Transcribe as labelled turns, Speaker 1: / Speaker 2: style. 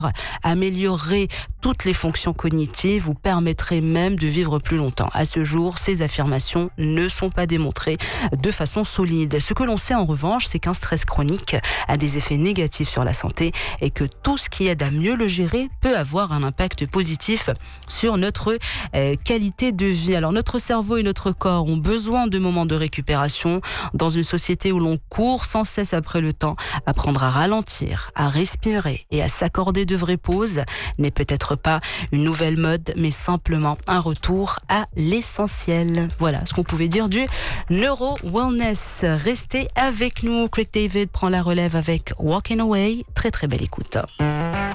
Speaker 1: améliorerait toutes les fonctions cognitives ou permettrait même de vivre plus longtemps. À ce jour, ces affirmations ne sont pas démontrées de façon solide. Ce que l'on sait en revanche, c'est qu'un stress chronique a des effets négatifs sur la santé et que tout ce qui aide à mieux le gérer peut avoir un impact positif sur notre qualité de vie. Alors notre cerveau et notre corps ont besoin de moments de récupération. Dans une société où l'on court sans cesse après le temps, apprendre à ralentir, à respirer et à s'accorder de vraies pauses n'est peut-être pas une nouvelle mode, mais simplement un retour à l'essentiel. Voilà ce qu'on pouvait dire du neuro-wellness. Restez avec nous. Craig David prend la relève avec Walking Away. Très très belle écoute.